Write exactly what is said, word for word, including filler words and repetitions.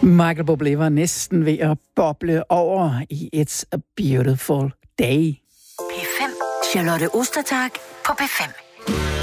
Michael Bublé var næsten ved at boble over i It's a Beautiful Day. P fem. Charlotte Ostertag på P fem.